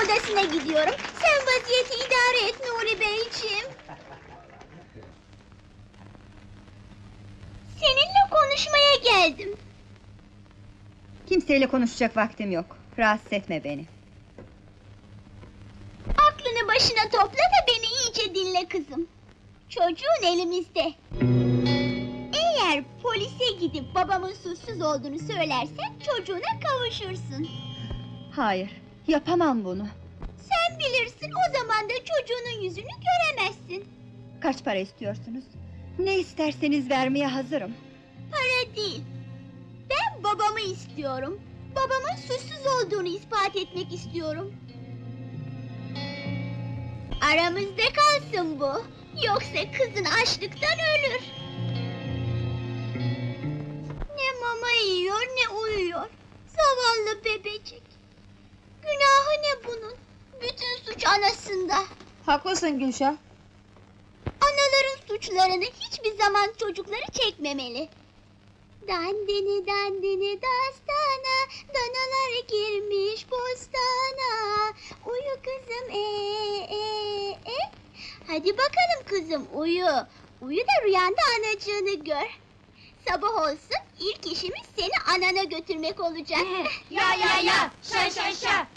odasına gidiyorum. Sen vaziyeti idare et Nuri Beyciğim. Seninle konuşmaya geldim. Kimseyle konuşacak vaktim yok. Rahatsız etme beni. Aklını başına topla da beni iyice dinle kızım. Çocuğun elimizde. Eğer polise gidip babamın suçsuz olduğunu söylersen çocuğuna kavuşursun. Hayır, yapamam bunu. Sen bilirsin, o zaman da çocuğunun yüzünü göremezsin. Kaç para istiyorsunuz? Ne isterseniz vermeye hazırım. Para değil. Ben babamı istiyorum. Babamın suçsuz olduğunu ispat etmek istiyorum. Aramızda kalsın bu. Yoksa kızın açlıktan ölür. Ne mama yiyor ne uyuyor. Zavallı bebecik. Günahı ne bunun? Bütün suç anasında. Haklısın Gülşah. Anaların suçlarını hiçbir zaman çocukları çekmemeli. Dandini dandini dastana, danalar girmiş bostana. Uyu kızım Hadi bakalım kızım uyu. Uyu da rüyanda anacığını gör. Sabah olsun ilk işimiz seni anana götürmek olacak. Ya, şa şa şa.